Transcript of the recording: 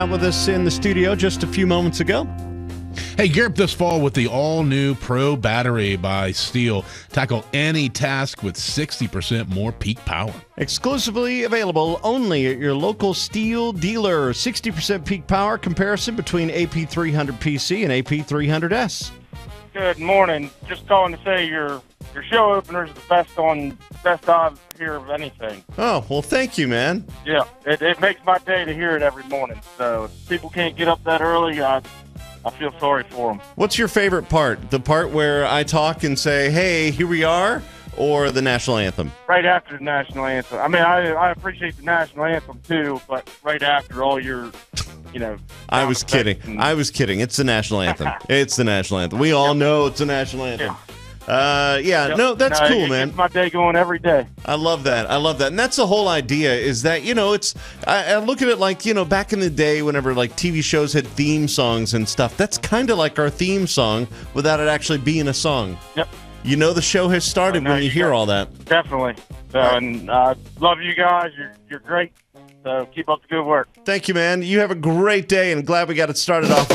With us in the studio just a few moments ago. Hey, gear up this fall with the all-new Pro Battery by Steel. Tackle any task with 60% more peak power. Exclusively available only at your local Steel dealer. 60% peak power comparison between AP300 PC and AP300S. Good morning. Just calling to say your show opener is the best I've hear of anything. Oh, well, thank you, man. Yeah, it makes my day to hear it every morning. So if people can't get up that early, I feel sorry for them. What's your favorite part? The part where I talk and say, hey, here we are, or the national anthem? Right after the national anthem. I mean, I appreciate the national anthem too, but right after all your, I was kidding. It's the national anthem. It's the national anthem. We all know it's the national anthem. No, that's cool, man. It's my day going every day. I love that. And that's the whole idea is that, I look at it like, back in the day whenever like TV shows had theme songs and stuff, that's kind of like our theme song without it actually being a song. Yep. The show has started when you hear all that. Definitely. And I love you guys. You're great. So keep up the good work. Thank you, man. You have a great day, and glad we got it started off